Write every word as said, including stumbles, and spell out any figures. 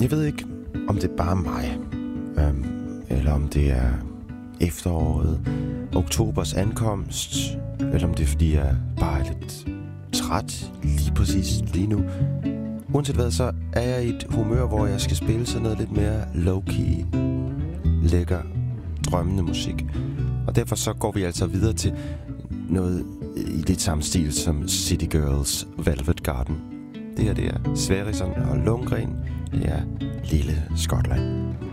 Jeg ved ikke, om det er bare mig, øhm, eller om det er efteråret, oktobers ankomst, eller om det er, fordi jeg bare er lidt træt lige præcis lige nu. Uanset hvad, så er jeg i et humør, hvor jeg skal spille sådan noget lidt mere low-key, lækker, drømmende musik. Og derfor så går vi altså videre til noget i lidt samme stil som City Girls Velvet Garden. Det her, det er Sverrisson og Lundgren. Det er Lille Skotland.